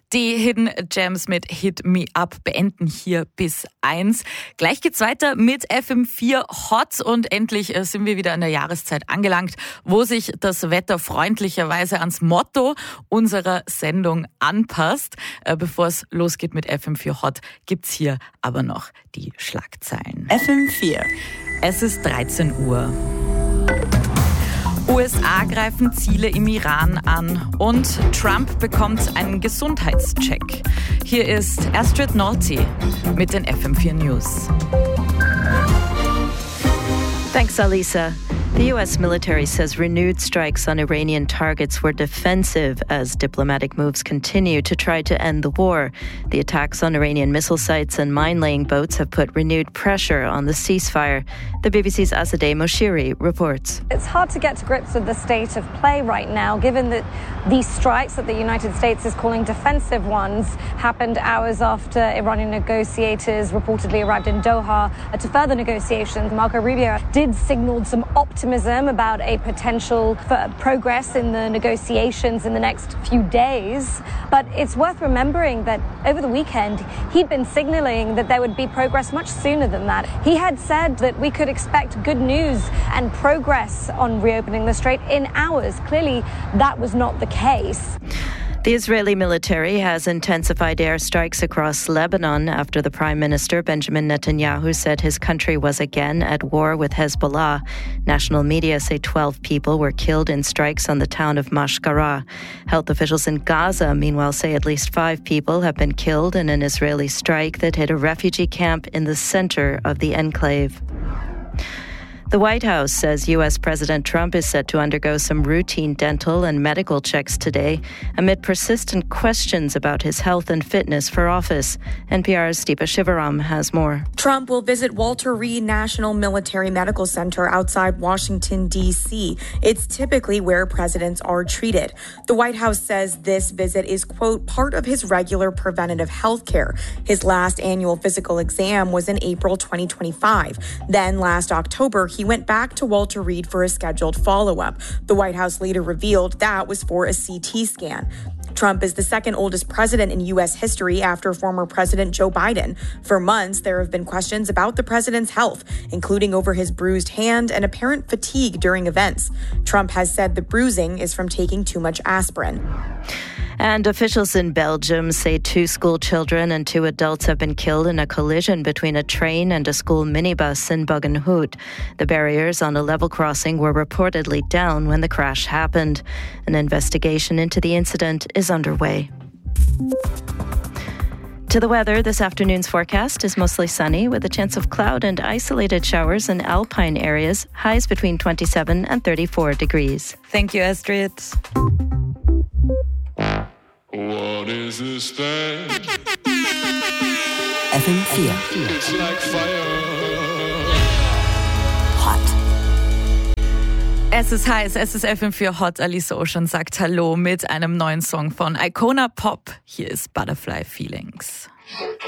Die Hidden Gems mit Hit Me Up beenden hier bis 1. Gleich geht's weiter mit FM4 Hot und endlich sind wir wieder in der Jahreszeit angelangt, wo sich das Wetter freundlicherweise ans Motto unserer Sendung anpasst. Bevor es losgeht mit FM4 Hot, gibt's hier aber noch die Schlagzeilen. FM4. Es ist 13 Uhr. USA greifen Ziele im Iran an und Trump bekommt einen Gesundheitscheck. Hier ist Astrid Norty mit den FM4 News. Thanks, Alisa. The U.S. military says renewed strikes on Iranian targets were defensive as diplomatic moves continue to try to end the war. The attacks on Iranian missile sites and mine-laying boats have put renewed pressure on the ceasefire. The BBC's Asadeh Moshiri reports. It's hard to get to grips with the state of play right now, given that these strikes that the United States is calling defensive ones happened hours after Iranian negotiators reportedly arrived in Doha to further negotiations. Marco Rubio did signal some optimism about a potential for progress in the negotiations in the next few days. But it's worth remembering that over the weekend, he'd been signaling that there would be progress much sooner than that. He had said that we could expect good news and progress on reopening the strait in hours. Clearly, that was not the case. The Israeli military has intensified airstrikes across Lebanon after the Prime Minister Benjamin Netanyahu said his country was again at war with Hezbollah. National media say 12 people were killed in strikes on the town of Mashkara. Health officials in Gaza, meanwhile, say at least 5 people have been killed in an Israeli strike that hit a refugee camp in the center of the enclave. The White House says U.S. President Trump is set to undergo some routine dental and medical checks today amid persistent questions about his health and fitness for office. NPR's Deepa Shivaram has more. Trump will visit Walter Reed National Military Medical Center outside Washington, D.C. It's typically where presidents are treated. The White House says this visit is, quote, part of his regular preventative health care. His last annual physical exam was in April 2025. Then last October, he went back to Walter Reed for a scheduled follow-up. The White House later revealed that was for a CT scan. Trump is the second oldest president in U.S. history after former President Joe Biden. For months, there have been questions about the president's health, including over his bruised hand and apparent fatigue during events. Trump has said the bruising is from taking too much aspirin. And officials in Belgium say 2 school children and 2 adults have been killed in a collision between a train and a school minibus in Buggenhout. The barriers on a level crossing were reportedly down when the crash happened. An investigation into the incident is underway. To the weather, this afternoon's forecast is mostly sunny with a chance of cloud and isolated showers in alpine areas, highs between 27 and 34 degrees. Thank you, Astrid. What is this thing? FM4. It's like fire. Hot. Es ist heiß, es ist FM4 Hot. Alisa Ocean sagt Hallo mit einem neuen Song von Icona Pop. Hier ist Butterfly Feelings.